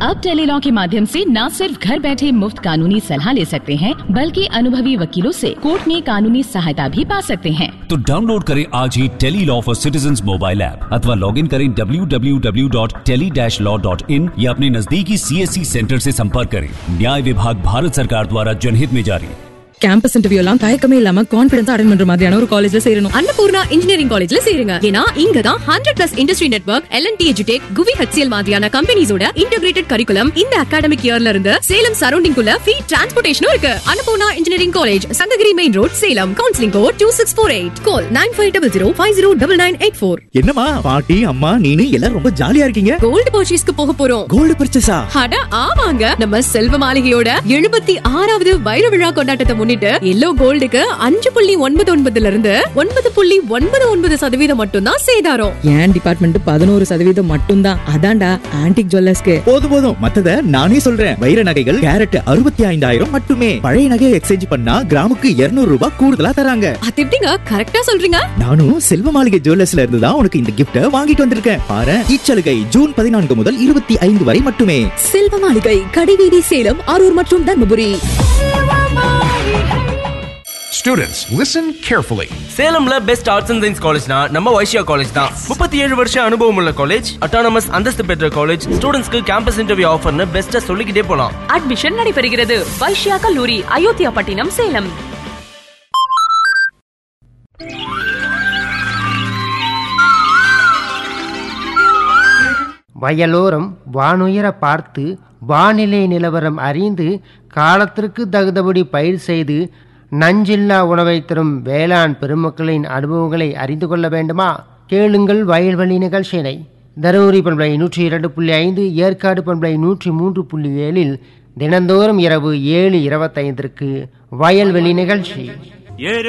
अब टेलीलॉ के माध्यम से न सिर्फ घर बैठे मुफ्त कानूनी सलाह ले सकते हैं, बल्कि अनुभवी वकीलों से कोर्ट में कानूनी सहायता भी पा सकते हैं। तो डाउनलोड करें आज ही Tele-Law for citizens mobile app अथवा लॉग इन करें www.tele-law.in या अपने नजदीकी CSC सेंटर से संपर्क करें। न्याय विभाग भारत सरकार द्वारा जनहित में जारी। கேம்பஸ் இன்டர்வியூ எல்லாம் தயக்கமே இல்லாம கான்ஃபிடன்ஸா அட்டெண்ட் பண்ற மாதிரியான ஒரு காலேஜ்ல சேரணும். அன்னபூர்ணா இன்ஜினியரிங் காலேஜ்ல சேருங்க. ஏன்னா இங்க தான் 100+ இண்டஸ்ட்ரி நெட்வொர்க், L&T எஜுடெக், குவி HCL மாதிரியான கம்பெனிஸோட இன்டகிரேட்டட் கரிக்குலம் இந்த அகாடமிக் இயர்ல இருந்து சேலம் சரௌண்டிங் குள்ள ஃப்ரீ டிரான்ஸ்போர்ட்டேஷனும் இருக்கு. Annapurna engineering college, Sankagiri main road, Salem. Counselling code 2648. கால் 9500509984. என்னம்மா பாட்டி அம்மா நீனு எல்லாரும் ரொம்ப ஜாலியா இருக்கீங்க. கோல்ட் பர்ச்சேஸ்க்கு போக போறோம். கோல்ட் பர்ச்சேஸா? அட ஆமாங்க. நம்ம செல்வ மாளிகையோட 76வது வைர விழா கொண்டாட்டத்தை முன்னிட்டு எல்லோ கோல்டுக்கு 5.99 இருந்து 9.99% மட்டும் தான் சேதாரம். என் டிபார்ட்மெண்ட் 11% மட்டும் தான். அதான்டா ஆன்டிக் ஜுவல்லர்ஸ்க்கு. போதும் மத்தத நானே சொல்றேன். வைர நகைகள் கேரட் 65,000 மட்டுமே. பழைய நகையை எக்ஸ்சேஞ்ச் பண்ணா கிராமுக்கு 200 ரூபாய் கூடுதலா தராங்க. அது எப்படிங்க கரெக்ட்டா சொல்றீங்க? நானும் செல்வ மாளிகை ஜுவல்லர்ஸ்ல இருந்து தான் உனக்கு இந்த கிஃப்ட் வாங்கிட்டு வந்திருக்கேன். பாரு, இச்சலுகை ஜூன் 14 முதல் 25 வரை மட்டுமே. செல்வ மாளிகை, கடைவீதி, சேலம், அரூர் மற்றும் Dharmapuri. Students, listen carefully. சேலம்ல best arts and science காலேஜ்னா நம்ம வைஷ்யா காலேஜ் தான். 37 வருஷ அனுபவம் உள்ள காலேஜ், அட்டானமஸ் அந்தஸ்து பெற்ற காலேஜ், ஸ்டூடண்ட்ஸ்க்கு கேம்பஸ் இன்டர்வியூ ஆஃபர்னு பெஸ்ட்டா சொல்லிக்கிட்டே போலாம். அட்மிஷன் நடைபெறுகிறது. வைஷ்யா கல்லூரி, அயோத்தியா பட்டினம், சேலம். வயலோரம் வானுயர பார்த்து வானிலை நிலவரம் அறிந்து காலத்திற்கு தகுந்தபடி பயிர் செய்து நஞ்சில்லா உணவை தரும் வேளாண் பெருமக்களின் அனுபவங்களை அறிந்து கொள்ள வேண்டுமா? கேளுங்கள் வயல்வெளி நிகழ்ச்சியினை. தருமபுரி பண்பலை 102.5, ஏற்காடு பண்பலை 103.7 தினந்தோறும் இரவு 7:25 வயல்வெளி நிகழ்ச்சி.